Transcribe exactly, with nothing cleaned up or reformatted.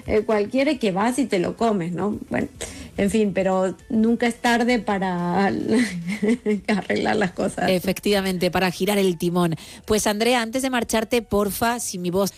eh, cualquiera que vas y te lo comes, ¿no? Bueno, en fin, pero nunca es tarde para arreglar las cosas. Efectivamente, para girar el timón. Pues Andrea, antes de marcharte, porfa, si mi voz